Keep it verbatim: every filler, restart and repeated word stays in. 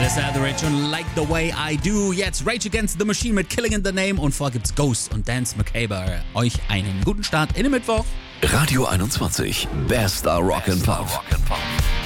Das ist Average und Like the Way I Do. Jetzt Rage Against the Machine mit Killing in the Name und vor gibt's Ghost und Dance Macabre. Euch einen guten Start in den Mittwoch. Radio einundzwanzig, bester Rock and Pop.